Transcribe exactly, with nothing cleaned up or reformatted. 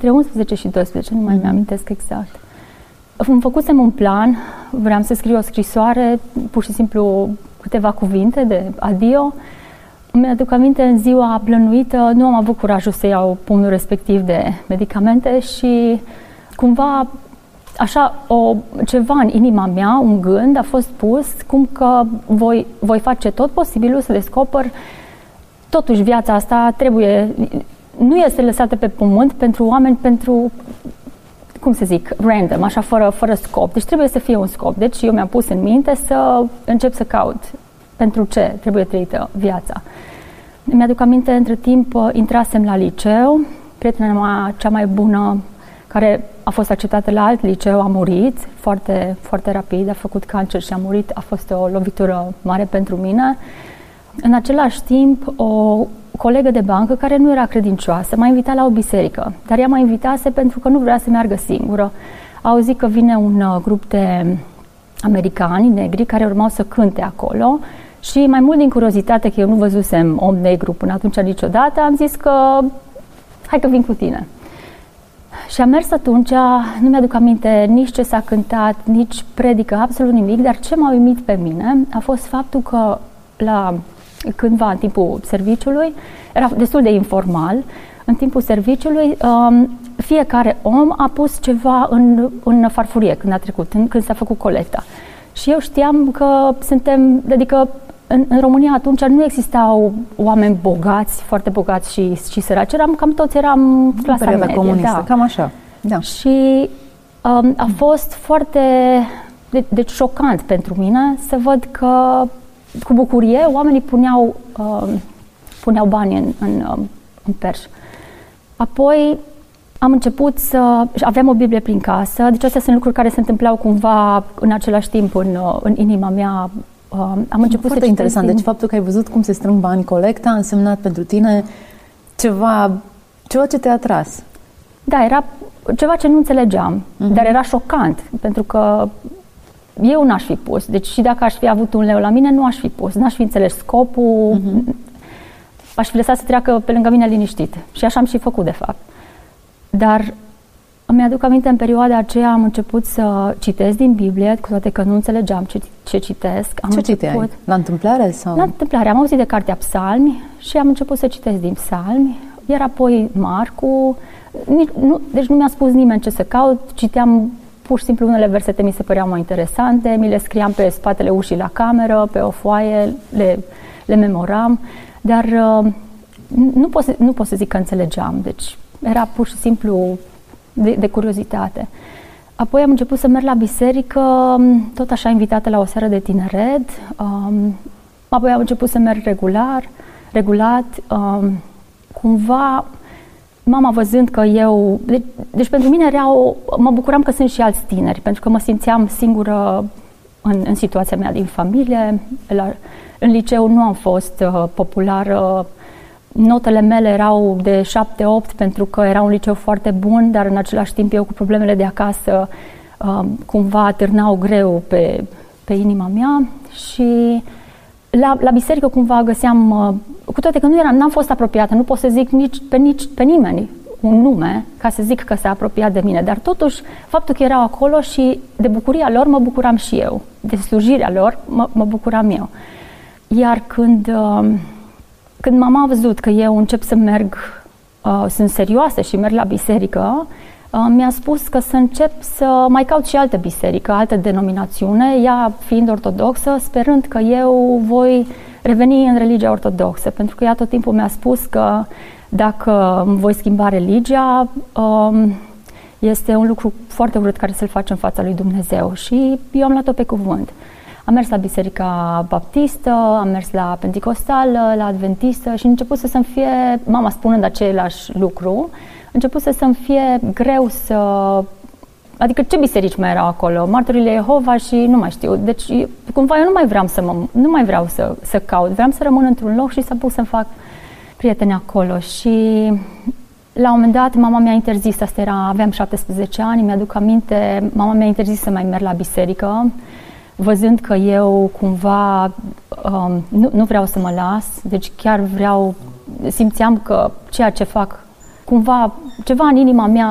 între unsprezece și doisprezece, nu mai mm-hmm. mi-amintesc exact. Îmi făcusem un plan, vreau să scriu o scrisoare, pur și simplu câteva cuvinte de adio. Mi-aduc aminte, în ziua plănuită, nu am avut curajul să iau pumnul respectiv de medicamente și cumva așa o, ceva în inima mea, un gând a fost pus, cum că voi, voi face tot posibilul să descoper. Totuși viața asta trebuie, nu este lăsată pe pământ pentru oameni, pentru, cum să zic, random, așa fără, fără scop. Deci trebuie să fie un scop. Deci eu mi-am pus în minte să încep să caut pentru ce trebuie trăită viața. Mi-aduc aminte, între timp intrasem la liceu, prietena mea cea mai bună, care a fost acceptată la alt liceu, a murit foarte, foarte rapid, a făcut cancer și a murit. A fost o lovitură mare pentru mine. În același timp, o colegă de bancă care nu era credincioasă m-a invitat la o biserică, dar ea m-a invitase pentru că nu vrea să meargă singură. A auzit că vine un grup de americani negri care urmau să cânte acolo și mai mult din curiozitate, că eu nu văzusem om negru până atunci niciodată, am zis că hai că vin cu tine. Și am mers atunci, nu mi-aduc aminte nici ce s-a cântat, nici predică, absolut nimic, dar ce m-a uimit pe mine a fost faptul că la cândva în timpul serviciului, era destul de informal, în timpul serviciului fiecare om a pus ceva în, în farfurie când a trecut, când s-a făcut colecta. Și eu știam că suntem, adică în, în România atunci nu existau oameni bogați, foarte bogați și, și săraci, eram, cam toți eram clasa medie. Comunistă, da. Cam așa. Da. Și um, a fost foarte, de, deci șocant pentru mine să văd că cu bucurie oamenii puneau, um, puneau bani în, în, um, în perș. Apoi am început să... aveam o Biblie prin casă, deci astea sunt lucruri care se întâmplau cumva în același timp în, în inima mea. Am început Foarte să interesant, din... deci faptul că ai văzut cum se strâng bani colecta a însemnat pentru tine ceva, ceva ce te-a atras. Da, era ceva ce nu înțelegeam, uh-huh. dar era șocant, pentru că eu n-aș fi pus, deci și dacă aș fi avut un leu la mine, nu aș fi pus, n-aș fi înțeles scopul, uh-huh. aș fi lăsat să treacă pe lângă mine liniștit și așa am și făcut de fapt. Dar îmi aduc aminte, în perioada aceea am început să citesc din Biblie, cu toate că nu înțelegeam ce, ce citesc. Am ce început, citeai? La întâmplare? Sau? La întâmplare. Am auzit de cartea Psalmi și am început să citesc din Psalmi, iar apoi Marcu. Nici, nu, deci nu mi-a spus nimeni ce să caut, citeam pur și simplu unele versete mi se păreau mai interesante, mi le scriam pe spatele ușii la cameră, pe o foaie, le, le memoram, dar nu pot, nu pot să zic că înțelegeam, deci era pur și simplu de, de curiozitate. Apoi am început să merg la biserică, tot așa invitată la o seară de tineret, um, apoi am început să merg regular, regulat, um, cumva mama văzând că eu, deci, deci pentru mine era o, mă bucuram că sunt și alți tineri, pentru că mă simțeam singură în, în situația mea din familie, la, în liceu nu am fost uh, populară. Notele mele erau de șapte opt pentru că era un liceu foarte bun, dar în același timp eu cu problemele de acasă uh, cumva târnau greu pe, pe inima mea și la, la biserică cumva găseam, uh, cu toate că nu eram, n-am fost apropiată, nu pot să zic nici pe, nici pe nimeni un nume ca să zic că s-a apropiat de mine, dar totuși faptul că erau acolo și de bucuria lor mă bucuram și eu, de slujirea lor mă, mă bucuram eu. Iar când... Uh, Când mama a văzut că eu încep să merg, uh, sunt serioasă și merg la biserică, uh, mi-a spus că să încep să mai caut și altă biserică, altă denominațiune, ea fiind ortodoxă, sperând că eu voi reveni în religia ortodoxă, pentru că ea tot timpul mi-a spus că dacă îmi voi schimba religia, uh, este un lucru foarte urât care să-l faci în fața lui Dumnezeu și eu am luat-o pe cuvânt. Am mers la biserica baptistă, am mers la penticostală, la adventistă și a început să-mi fie, mama spunând același lucru, a început să-mi fie greu să... Adică ce biserici mai erau acolo? Martorii Jehova și nu mai știu. Deci cumva eu nu mai vreau să mă, nu mai vreau să, să caut, vreau să rămân într-un loc și să pot să-mi fac prieteni acolo. Și la un moment dat mama mi-a interzis, asta era, aveam șaptesprezece ani, mi-aduc aminte, mama mi-a interzis să mai merg la biserică, văzând că eu cumva um, nu, nu vreau să mă las, deci chiar vreau, simțeam că ceea ce fac, cumva, ceva în inima mea